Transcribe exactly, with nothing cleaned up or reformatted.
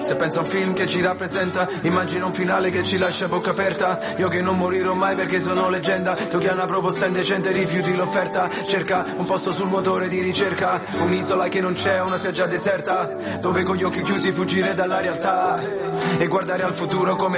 Se pensa a un film che ci rappresenta, immagina un finale che ci lascia a bocca aperta. Io che non morirò mai perché sono leggenda, tu che hai una proposta indecente rifiuti l'offerta. Cerca un posto sul motore di ricerca, un'isola che non c'è, una spiaggia deserta, dove con gli occhi chiusi fuggire dalla realtà e guardare al futuro come